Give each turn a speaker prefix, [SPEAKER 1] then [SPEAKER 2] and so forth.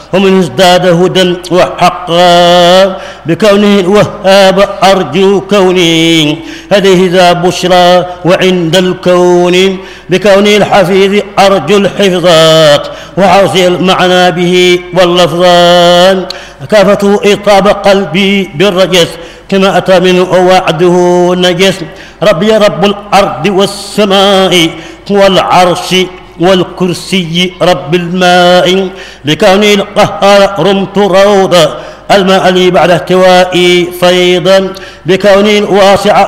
[SPEAKER 1] ومن ازداد هدى وحقا بكونه الوهاب أرجو كوني هذه ذا بشرى وعند الكون بكونه الحفيظ أرجو الحفظات وحوصي المعنى به واللفظان كافته إطاب قلبي بالرجس كما أتى منه وعده نجس ربي رب الأرض والسماء والعرش والكرسي رب الماء بكوني القهار رمت روضا الماء لي بعد احتوائي فيضا بكوني الواسع